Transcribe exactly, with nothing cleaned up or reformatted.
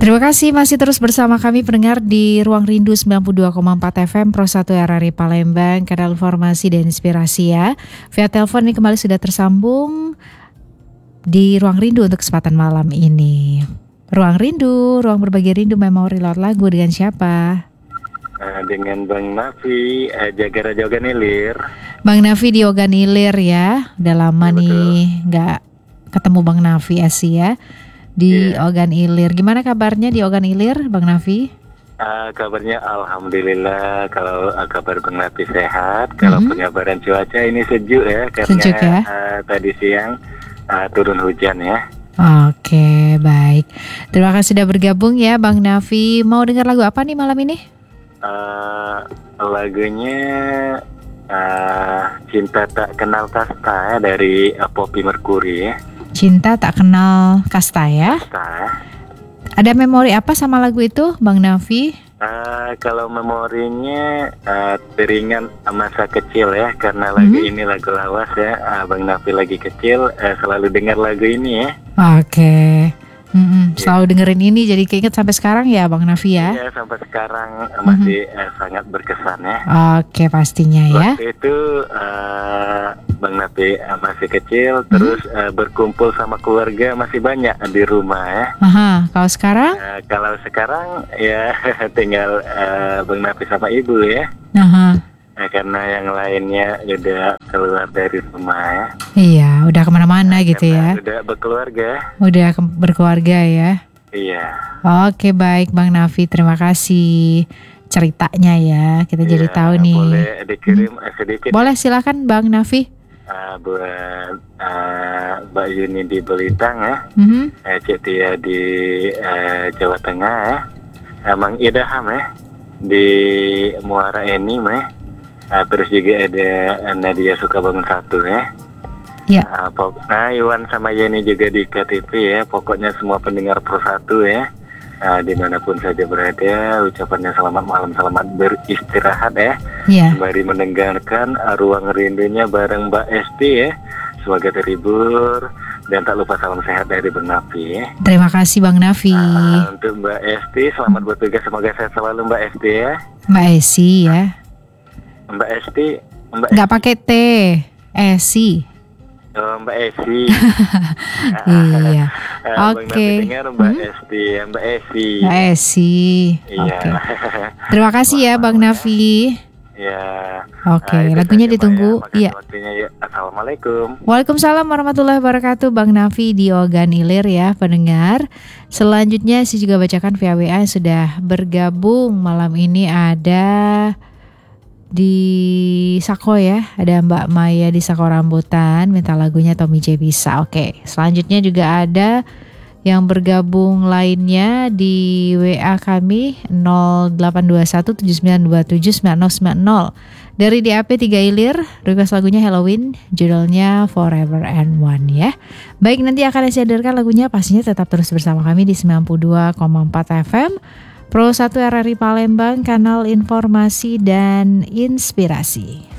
Terima kasih masih terus bersama kami pendengar di Ruang Rindu sembilan puluh dua koma empat F M Pro satu R R I Palembang, kanal informasi dan inspirasi ya. Via telepon ini kembali sudah tersambung di Ruang Rindu untuk kesempatan malam ini. Ruang Rindu, ruang berbagi rindu memori lewat lagu dengan siapa? Uh, dengan Bang Nafi, uh, Jaga Raja Oganilir. Bang Nafi di Oganilir ya. Udah lama ya, nih nggak ketemu Bang Nafi Asi ya. Di yeah. Oganilir. Gimana kabarnya di Oganilir, Bang Nafi? Uh, kabarnya alhamdulillah. Kalau uh, kabar Bang Nafi sehat. Kalau mm-hmm. pengabaran cuaca ini sejuk ya, karena sejuk ya? Uh, tadi siang uh, turun hujan ya. Oke, baik. Terima kasih sudah bergabung ya, Bang Nafi. Mau dengar lagu apa nih malam ini? Uh, lagunya uh, Cinta Tak Kenal Kasta ya, dari uh, Poppy Mercury ya. Cinta Tak Kenal Kasta ya. Kasta. Ada memori apa sama lagu itu, Bang Nafi? Uh, kalau memorinya uh, teringat masa kecil ya, karena lagu mm-hmm. ini lagu lawas ya. Uh, Bang Nafi lagi kecil uh, selalu dengar lagu ini ya. Oke. Okay. Mm-hmm. Selalu yeah. dengerin ini jadi keinget sampai sekarang ya, Bang Nafi ya? Iya, sampai sekarang uh, masih mm-hmm. uh, sangat berkesan ya. Oke, okay, pastinya ya. Waktu itu uh, Bang Nafi uh, masih kecil, mm-hmm. terus uh, berkumpul sama keluarga masih banyak di rumah ya. Aha, kalau sekarang? Uh, kalau sekarang ya tinggal uh, Bang Nafi sama ibu ya. Aha. Nah, karena yang lainnya udah keluar dari rumah ya. Iya, udah kemana-mana nah, gitu ya. Udah berkeluarga. Udah ke- berkeluarga ya. Iya. Oke, baik Bang Nafi, terima kasih ceritanya ya. Kita iya, jadi tahu nih. Boleh dikirim hmm. sedikit. Boleh, silakan Bang Nafi. Uh, buat uh, Mbak Yuni di Belitang ya. Mm-hmm. Uh, Cik Tia di uh, Jawa Tengah ya. Uh, Mang Idaham ya di Muara Enim ya. Uh, terus juga ada uh, Nadia Sukabangun satu ya. Ya. Uh, pok- nah Iwan sama Yeni juga di K T P ya. Pokoknya semua pendengar Pro satu ya. Uh, dimanapun saja berada, ucapannya selamat malam, selamat beristirahat ya. Yeah. Mari mendengarkan uh, Ruang Rindunya bareng Mbak Esti ya. Semoga terhibur dan tak lupa salam sehat dari Bang Nafi ya. Terima kasih Bang Nafi. Uh, untuk Mbak Esti, selamat bertugas, semoga sehat selalu Mbak Esti ya. Mbak Esi ya. Mbak Esti, Mbak nggak pakai T, Esi. Oh, Mbak Esi. Iya. Oke. Okay. Dengar Mbak hmm? Esti, Mbak Esi. Mbak Esi. Iya. Okay. Terima kasih ya Bang Nafi. Ya. Oke, okay. nah, lagunya ditunggu. Iya. Ya. Assalamualaikum. Waalaikumsalam warahmatullahi wabarakatuh. Bang Nafi di Oganilir ya pendengar. Selanjutnya saya juga bacakan via W A yang sudah bergabung malam ini. Ada di Sako ya, ada Mbak Maya di Sako Rambutan minta lagunya Tommy J Bisa. Oke, selanjutnya juga ada yang bergabung lainnya di W A kami nol delapan dua satu tujuh sembilan dua tujuh sembilan nol sembilan nol dari D A P tiga Ilir. Request lagunya Halloween, judulnya Forever and One ya. Baik, nanti akan saya hadirkan lagunya, pastinya tetap terus bersama kami di sembilan puluh dua koma empat F M Pro satu R R I Palembang, kanal informasi dan inspirasi.